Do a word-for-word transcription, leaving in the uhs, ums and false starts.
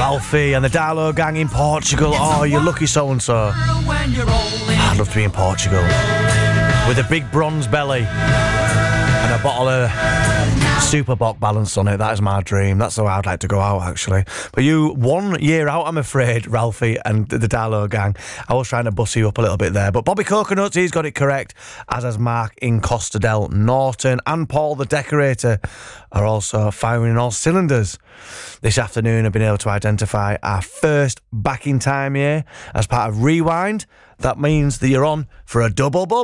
Ralphie and the Darlow gang in Portugal. Oh, you're lucky so-and-so. I'd love to be in Portugal with a big bronze belly and a bottle of Super Bock balanced on it. That is my dream. That's the way I'd like to go out, actually. But you, one year out, I'm afraid, Ralphie and the Darlow gang. I was trying to bust you up a little bit there. But Bobby Coconuts, he's got it correct, as has Mark in Costa del Norton. And Paul the Decorator are also firing all cylinders this afternoon. I've been able to identify our first back in time here as part of Rewind. That means that you're on for a double bubble.